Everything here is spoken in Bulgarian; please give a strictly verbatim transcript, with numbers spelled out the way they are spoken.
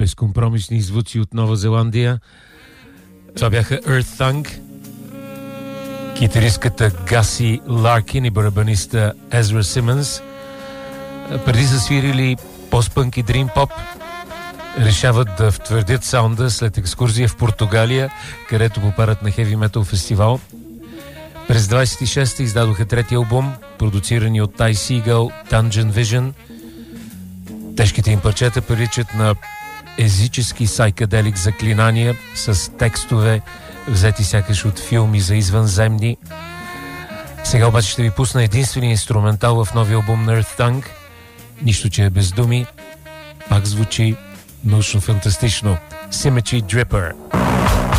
безкомпромисни звуци от Нова Зеландия. Това бяха Earth Thunk, китаристката Гаси Ларкин и барабаниста Езра Симънс. Преди са свирили постпънк и дрим поп, решават да втвърдят саунда след екскурзия в Португалия, където попарат на хеви метал фестивал. През двайсет и шеста издадоха трети албум, продуцирани от Ty Segall, Dungeon Vision. Тежките им парчета приличат на езически сайкаделик заклинания с текстове, взети сякаш от филми за извънземни. Сега обаче ще ви пусна единствения инструментал в новия албум на Earth Thunk. Нищо, че е без думи. Пак звучи научно-фантастично. Symmetry Dripper.